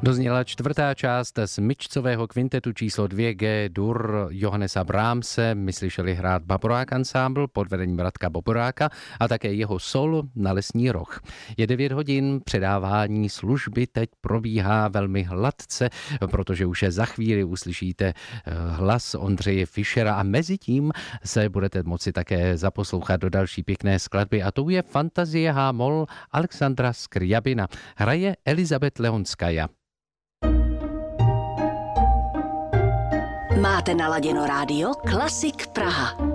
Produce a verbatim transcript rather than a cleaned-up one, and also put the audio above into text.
Dozněla čtvrtá část smyčcového kvintetu číslo dvě G dur Johannesa Brahmse. My slyšeli hrát Baborák Ensemble pod vedením Radka Boboráka a také jeho solo na Lesní roh. Je devět hodin, předávání služby teď probíhá velmi hladce, protože už je za chvíli uslyšíte hlas Ondřeje Fischera a mezi tím se budete moci také zaposlouchat do další pěkné skladby a to je Fantazie H-moll Alexandra Skryabina. Hraje Elizabeth Leonskaja. Máte naladěno rádio Klasik Praha.